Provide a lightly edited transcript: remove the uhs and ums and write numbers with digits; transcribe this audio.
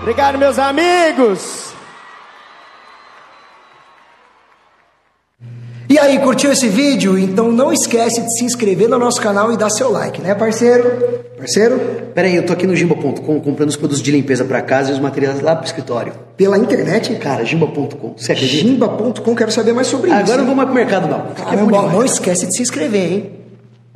Obrigado, meus amigos. E aí, curtiu esse vídeo? Então não esquece de se inscrever no nosso canal e dar seu like, né, parceiro? Parceiro? Pera aí, eu tô aqui no Jimba.com comprando os produtos de limpeza pra casa e os materiais lá pro escritório. Pela internet? Cara, Jimba.com, você acredita? Jimba.com, quero saber mais sobre isso. Agora eu não vou mais pro mercado, não. Caramba, não esquece de se inscrever, hein?